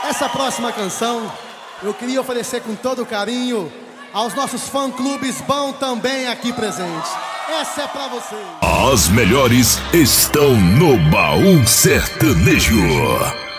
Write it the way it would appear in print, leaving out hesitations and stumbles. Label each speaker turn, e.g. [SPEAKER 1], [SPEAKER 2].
[SPEAKER 1] Essa próxima canção eu queria oferecer com todo carinho aos nossos fã-clubes bom também aqui presentes. Essa é pra vocês.
[SPEAKER 2] As melhores estão no Baú Sertanejo.